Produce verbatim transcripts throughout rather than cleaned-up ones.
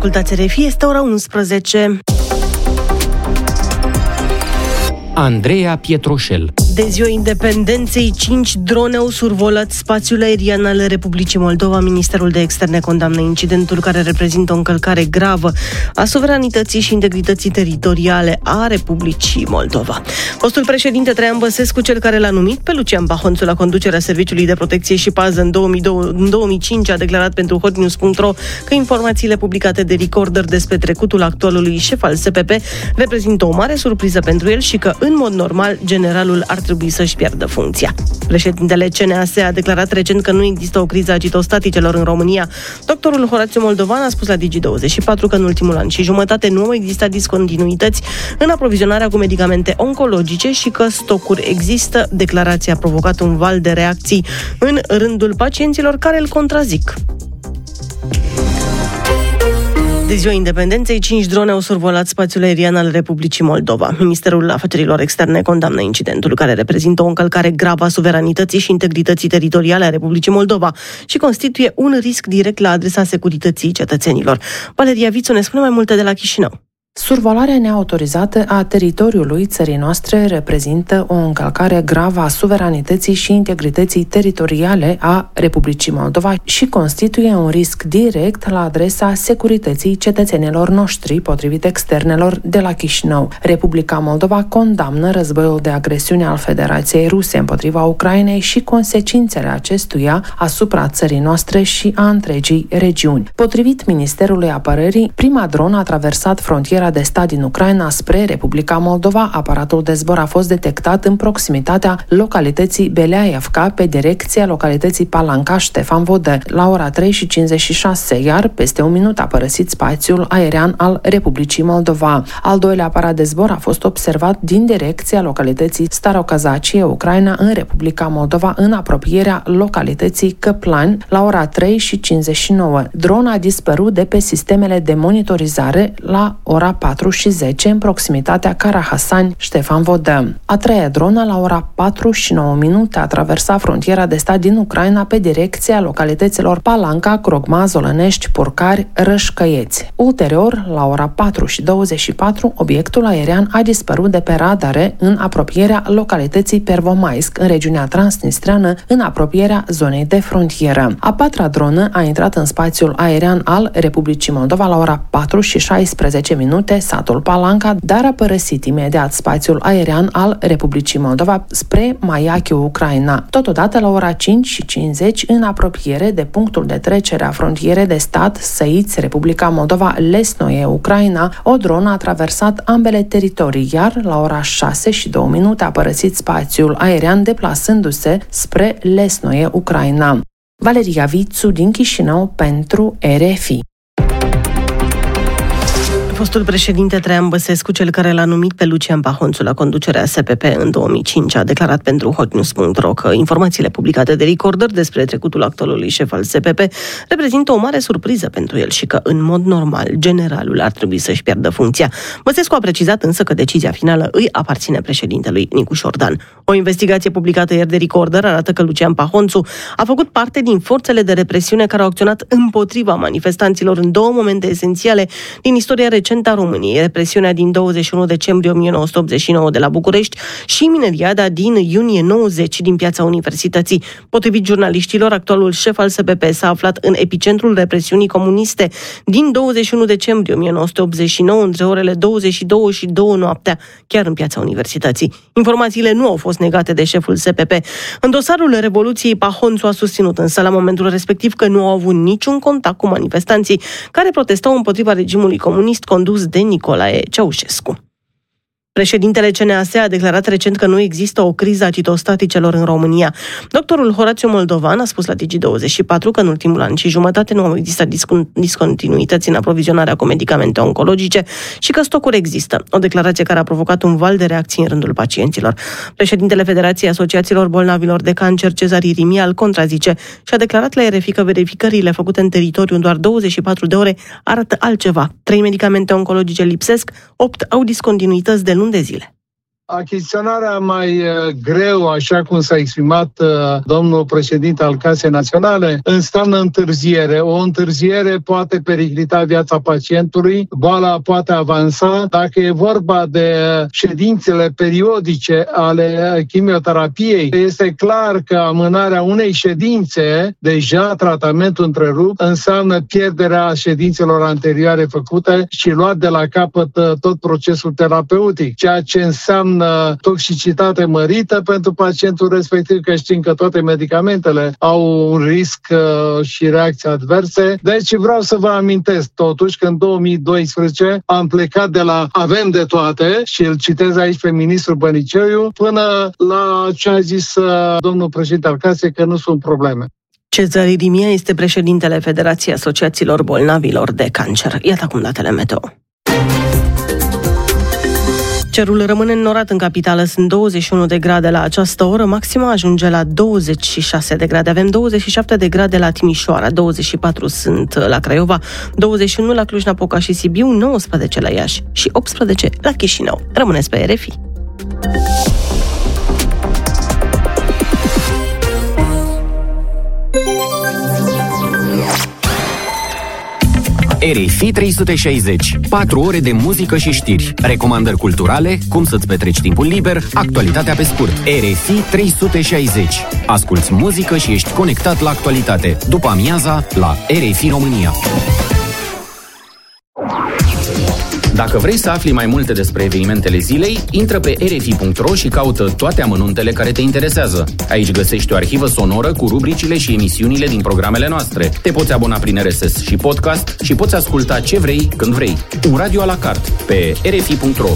ascultați R F I, este ora unsprezece. Andreea Pietroșel. De ziua independenței, cinci drone au survolat spațiul aerian al Republicii Moldova. Ministerul de Externe condamnă incidentul care reprezintă o încălcare gravă a suveranității și integrității teritoriale a Republicii Moldova. Fostul președinte Traian Băsescu, cel care l-a numit pe Lucian Pahonțu la conducerea Serviciului de Protecție și Pază în două mii doi, în două mii cinci, a declarat pentru hot news punct ro că informațiile publicate de Recorder despre trecutul actualului șef al S P P reprezintă o mare surpriză pentru el și că, în mod normal, generalul ar trebui să-și piardă funcția. Președintele C N A S a declarat recent că nu există o criză a citostaticelor în România. Doctorul Horațiu Moldovan a spus la Digi douăzeci și patru că în ultimul an și jumătate nu au existat discontinuități în aprovizionarea cu medicamente oncologice și că stocuri există. Declarația a provocat un val de reacții în rândul pacienților care îl contrazic. De ziua independenței, cinci drone au survolat spațiul aerian al Republicii Moldova. Ministerul Afacerilor Externe condamnă incidentul care reprezintă o încălcare gravă a suveranității și integrității teritoriale a Republicii Moldova și constituie un risc direct la adresa securității cetățenilor. Valeria Vițu ne spune mai multe de la Chișinău. Survolarea neautorizată a teritoriului țării noastre reprezintă o încălcare gravă a suveranității și integrității teritoriale a Republicii Moldova și constituie un risc direct la adresa securității cetățenilor noștri, potrivit externelor de la Chișinău. Republica Moldova condamnă războiul de agresiune al Federației Ruse împotriva Ucrainei și consecințele acestuia asupra țării noastre și a întregii regiuni. Potrivit Ministerului Apărării, prima dronă a traversat frontiera de stat din Ucraina spre Republica Moldova. Aparatul de zbor a fost detectat în proximitatea localității Beleaevca, pe direcția localității Palanca Ștefan Vodă, la ora trei și cincizeci și șase, iar peste un minut a părăsit spațiul aerian al Republicii Moldova. Al doilea aparat de zbor a fost observat din direcția localității Starokazacie, Ucraina, în Republica Moldova, în apropierea localității Căplan, la ora trei și cincizeci și nouă. Drona a dispărut de pe sistemele de monitorizare la ora patru și zece, în proximitatea Karahasani, Ștefan Vodă. A treia dronă, la ora patru și nouă minute, a traversat frontiera de stat din Ucraina pe direcția localităților Palanca, Crogma, Zolănești, Purcari, Rășcăieți. Ulterior, la ora patru și douăzeci și patru, obiectul aerian a dispărut de pe radare în apropierea localității Pervomaisk, în regiunea transnistreană, în apropierea zonei de frontieră. A patra dronă a intrat în spațiul aerian al Republicii Moldova la ora patru și șaisprezece minute, satul Palanca, dar a părăsit imediat spațiul aerian al Republicii Moldova spre Maiachiu, Ucraina. Totodată, la ora cinci și cincizeci, în apropiere de punctul de trecere a frontierei de stat Săiți, Republica Moldova, Lesnoie, Ucraina, o dronă a traversat ambele teritorii, iar la ora șase și două minute a părăsit spațiul aerian, deplasându-se spre Lesnoie, Ucraina. Valeria Vițu din Chișinău pentru R F I. Fostul președinte Traian Băsescu, cel care l-a numit pe Lucian Pahonțu la conducerea S P P în două mii cinci, a declarat pentru hot news punct ro că informațiile publicate de Recorder despre trecutul actualului șef al S P P reprezintă o mare surpriză pentru el și că, în mod normal, generalul ar trebui să-și piardă funcția. Băsescu a precizat însă că decizia finală îi aparține președintelui Nicu Șordan. O investigație publicată ieri de Recorder arată că Lucian Pahonțu a făcut parte din forțele de represiune care au acționat împotriva manifestanților în două momente esențiale din istoria recentă a României: represiunea din douăzeci și unu decembrie o mie nouă sute optzeci și nouă de la București și mineriada din iunie nouăzeci din Piața Universității. Potrivit jurnaliștilor, actualul șef al S P P s-a aflat în epicentrul represiunii comuniste din douăzeci și unu decembrie o mie nouă sute optzeci și nouă între orele douăzeci și două și două noaptea, chiar în Piața Universității. Informațiile nu au fost negate de șeful S P P. În dosarul Revoluției, Pahonțu a susținut însă la momentul respectiv că nu au avut niciun contact cu manifestanții care protestau împotriva regimului comunist condus de Nicolae Ceaușescu. Președintele C N A S a declarat recent că nu există o criză a citostaticelor în România. Doctorul Horațiu Moldovan a spus la Digi douăzeci și patru că în ultimul an și jumătate nu au existat discontinuități în aprovizionarea cu medicamente oncologice și că stocuri există. O declarație care a provocat un val de reacții în rândul pacienților. Președintele Federației Asociațiilor Bolnavilor de Cancer, Cezar Irimia, îl contrazice și a declarat la R F I că verificările făcute în teritoriu în doar douăzeci și patru de ore arată altceva. Trei medicamente oncologice lipsesc, opt au discontinuități de luni de zile. Achiziționarea mai greu, așa cum s-a exprimat domnul președinte al Casei Naționale, înseamnă întârziere. O întârziere poate periclita viața pacientului, boala poate avansa. Dacă e vorba de ședințele periodice ale chimioterapiei, este clar că amânarea unei ședințe, deja tratamentul întrerupt, înseamnă pierderea ședințelor anterioare făcute și luat de la capăt tot procesul terapeutic, ceea ce înseamnă toxicitate mărită pentru pacientul respectiv, că știm că toate medicamentele au un risc și reacții adverse. Deci vreau să vă amintesc totuși că în două mii doisprezece am plecat de la avem de toate, și îl citez aici pe ministrul Bănicioiu, până la ce a zis domnul președinte al Casei, că nu sunt probleme. Cezar Irimia este președintele Federației Asociațiilor Bolnavilor de Cancer. Iată acum datele meteo. Cerul rămâne înnorat în capitală, sunt douăzeci și unu de grade la această oră, maxima ajunge la douăzeci și șase de grade. Avem douăzeci și șapte de grade la Timișoara, douăzeci și patru sunt la Craiova, douăzeci și unu la Cluj-Napoca și Sibiu, nouăsprezece la Iași și optsprezece la Chișinău. Rămâneți pe R F I. R F I trei sute șaizeci. patru ore de muzică și știri. Recomandări culturale, cum să-ți petreci timpul liber, actualitatea pe scurt. R F I trei sute șaizeci. Asculți muzică și ești conectat la actualitate. După amiaza, la R F I România. Dacă vrei să afli mai multe despre evenimentele zilei, intră pe r f i punct r o și caută toate amănuntele care te interesează. Aici găsești o arhivă sonoră cu rubricile și emisiunile din programele noastre. Te poți abona prin R S S și podcast și poți asculta ce vrei, când vrei. Un radio à la carte pe r f i punct r o.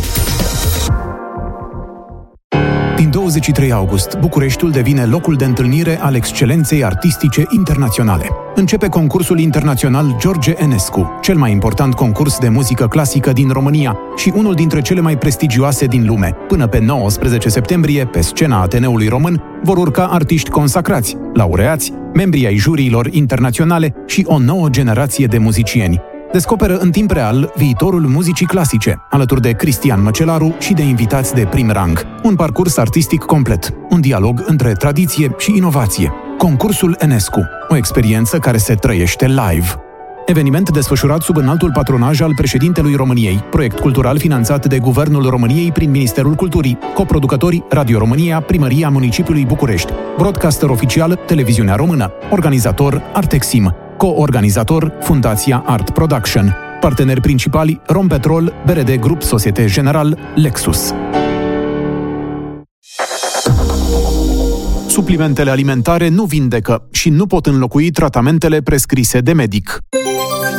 Din douăzeci și trei august, Bucureștiul devine locul de întâlnire al excelenței artistice internaționale. Începe concursul internațional George Enescu, cel mai important concurs de muzică clasică din România și unul dintre cele mai prestigioase din lume. Până pe nouăsprezece septembrie, pe scena Ateneului Român, vor urca artiști consacrați, laureați, membri ai juriilor internaționale și o nouă generație de muzicieni. Descoperă în timp real viitorul muzicii clasice, alături de Cristian Măcelaru și de invitați de prim rang. Un parcurs artistic complet, un dialog între tradiție și inovație. Concursul Enescu, o experiență care se trăiește live. Eveniment desfășurat sub înaltul patronaj al președintelui României, proiect cultural finanțat de Guvernul României prin Ministerul Culturii, coproducători Radio România, Primăria Municipiului București, broadcaster oficial Televiziunea Română, organizator Artexim, co-organizator Fundația Art Production, parteneri principali Rompetrol, B R D Grup Societe General, Lexus. Suplimentele alimentare nu vindecă și nu pot înlocui tratamentele prescrise de medic.